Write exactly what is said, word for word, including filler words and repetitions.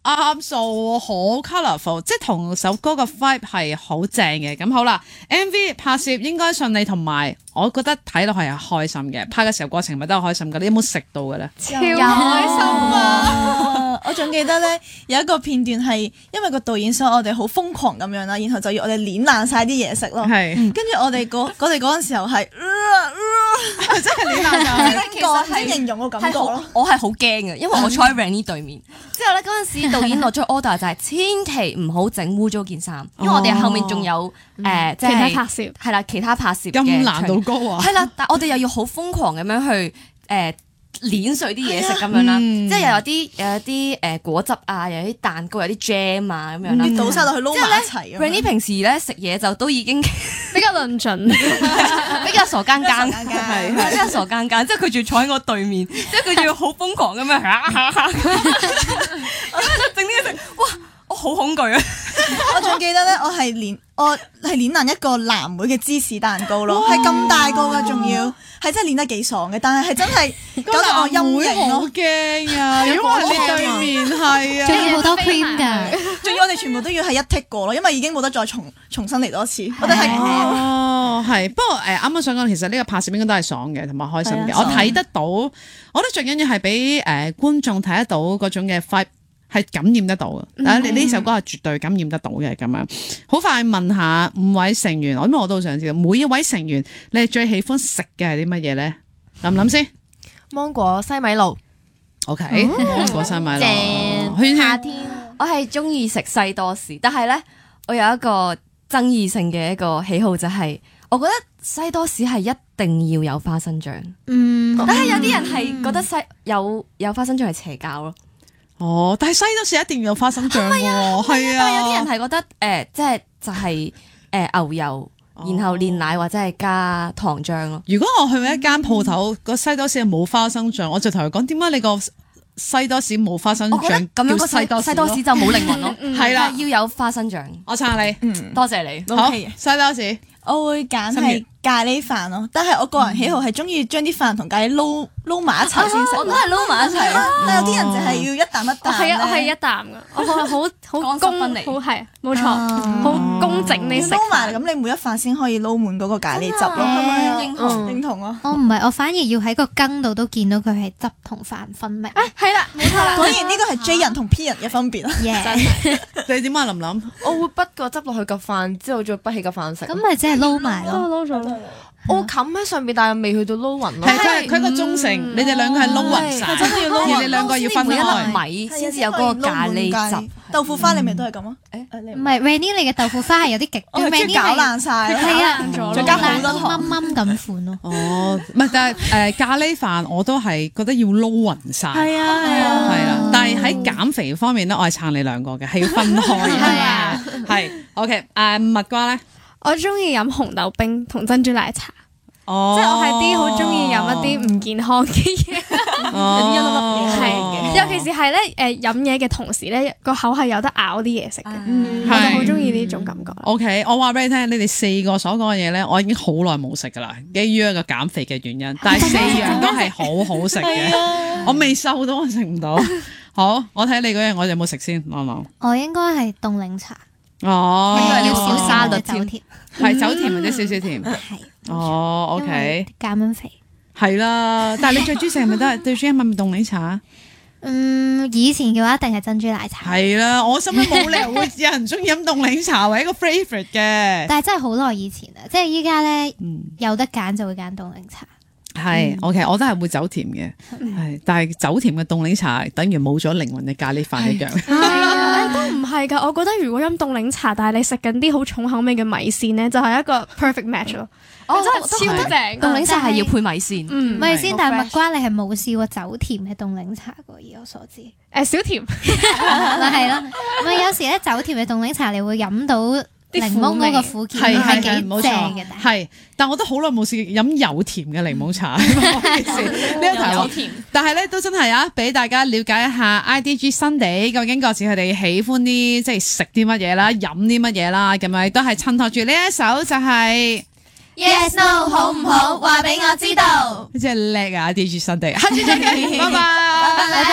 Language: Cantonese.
啱數，好 colourful， 即係同首歌嘅 vibe 係好正嘅。咁好啦 ，M V 拍攝應該順利，同埋我覺得睇落係開心嘅。拍嘅時候過程咪都係開心㗎。你有冇食到嘅咧？ 超開心啊！ 我仲記得咧有一個片段係因為個導演想我哋好瘋狂咁樣啦，然後就要我哋攣爛晒啲嘢食咯。 係， 跟住我哋嗰我哋嗰陣時候係， 真係攣爛晒。 其實係形容個感覺咯。 我係好驚嘅，因為我坐喺 Rennie 對面。之後咧嗰陣時導演落咗 order 就係千祈唔好整污糟件衫，因為我哋後面仲有誒即係其他拍攝係啦，其他拍攝咁難度高啊！ 係啦，但我哋又要好瘋狂咁樣去誒碾碎啲嘢食咁樣啦，即係又有啲有啲誒果汁啊，又有啲蛋糕，有啲 jam 啊咁樣啦， 倒晒落去撈埋一齊。 Rennie 平時咧食嘢就都已經比較論盡， 比較傻更更， 係比較傻更更，即係佢仲坐喺我對面，即係佢仲要好瘋狂咁樣，咁就整啲嘢食，哇！我好恐懼啊！ 我仲記得咧，我係連我係攣爛一個藍莓嘅芝士蛋糕咯，係咁大個嘅，仲要係真係攣得幾爽嘅，但係係真係搞到我陰影好咯。 驚啊！如果係你對面係啊， 仲要好多 cream 㗎， 仲要我哋全部都要係一剔過咯，因為已經冇得再重重新嚟多次。我哋係哦，係。不過誒，啱啱想講，其實呢個拍攝應該都係爽嘅，同埋開心嘅。我睇得到，我覺得最緊要係俾誒觀眾睇得到嗰種嘅 vibe。係感染得到嘅，但係你呢首歌係絕對感染得到嘅咁樣。好快問下五位成員，我因為我都好想知道，每一位成員你係最喜歡食嘅係啲乜嘢咧？諗諗先。 芒果西米露 ，OK，芒果西米露。 正夏天， 我係中意食西多士，但係咧我有一個爭議性嘅一個喜好就係，我覺得西多士係一定要有花生醬。嗯，但係有啲人係覺得西有有花生醬係邪教咯。 哦，但係西多士一定要有花生醬喎，係啊， 但係有啲人係覺得誒、呃，即係就係、是、誒、呃、牛油，哦、然後煉奶或者係加糖漿咯。 如果我去一間鋪頭，個西多士係冇花生醬，我就同佢講，點解你個西多士冇花生醬？ 咁樣個西多士西多士就冇靈魂咯。係啦，要有花生醬。 我撐你， 嗯，多謝你。 好，西多士， 我會揀係咖喱飯咯，但係我個人喜好係中意將啲飯同咖喱撈撈埋一齊先食。 我都係撈埋一齊， 但有啲人就係要一啖一啖。 係啊，我係一啖噶，我係好好公分離， 好係冇錯，好工整你食。 撈埋咁，你每一飯先可以撈滿嗰個咖喱汁咯，係咪啊？認同認同啊！ 我唔係，我反而要喺個羹度都見到佢係汁同飯分明。 啊，係啦，冇錯啦。 果然呢個係 J 人同 P 人嘅分別啊！ 你點啊，琳琳？ 我會畢個汁落去個飯，之後再畢起個飯食。 咁咪即係撈埋咯。 撈咗啦。 我冚喺上邊，但係未去到撈勻咯。 係佢佢個忠誠，你哋兩個係撈勻晒， 真係要撈勻。 你哋兩個要分開。 每一粒米先至有嗰個咖喱汁。 豆腐花你咪都係咁啊？誒， 唔係 Rennie 你嘅豆腐花係有啲極端，Rennie 搞爛晒， 係啊， 再加好多糖， 掹掹咁款咯。 哦，唔係，但係誒咖喱飯我都係覺得要撈勻晒。 係啊係啊， 係啦。但係喺減肥方面咧，我係撐你兩個嘅，係要分開嘅。係啊，係 OK。誒蜜瓜咧， 我中意飲紅豆冰同珍珠奶茶。 哦， 即係我係啲好中意飲一啲唔健康嘅嘢， 有啲一粒粒嘢係，尤其是係咧誒飲嘢嘅同時咧個口係有得咬啲嘢食嘅，我就好中意呢種感覺。 OK，我話俾你聽，你哋四個所講嘅嘢咧，我已經好耐冇食噶啦，基於一個減肥嘅原因，但係四樣都係好好食嘅，我未瘦到我食唔到。好，我睇你嗰樣，我有冇食先？我諗我應該係凍檸茶。 哦， 因為要少沙律酒甜， 係酒甜或者少少甜。 係。 哦 ，OK。 減緊肥。 係啦，但係你最中意食係咪都係最中意飲咪凍檸茶？ 嗯，以前嘅話一定係珍珠奶茶。 係啦，我心諗冇理由會有人中意飲凍檸茶為一個 favourite 嘅。 但係真係好耐以前啦，即係依家咧有得揀就會揀凍檸茶。 係 OK，我都係會酒甜嘅，係，但係酒甜嘅凍檸茶等於冇咗靈魂嘅咖喱飯一樣。 都唔係㗎，我覺得如果飲凍檸茶，但係你食緊啲好重口味嘅米線咧，就係一個 perfect match 咯。哦，真係超正！ 凍檸茶係要配米線， 嗯， 米線。但係蜜瓜你係冇試過酒甜嘅凍檸茶㗎，以我所知。 誒，小甜咪係咯，咪有時咧酒甜嘅凍檸茶，你會飲到檸檬嗰個苦澀，係幾正嘅。 係，但我都好耐冇試飲有甜嘅檸檬茶。呢一題有甜，但係咧都真係啊，俾大家了解一下 I D G Sunday 究竟各自佢哋喜歡啲即係食啲乜嘢啦，飲啲乜嘢啦，咁咪都係襯托住呢一首就係 Yes No 好唔好？話俾我知道。 真係叻啊 I D G Sunday，下次再見，拜拜。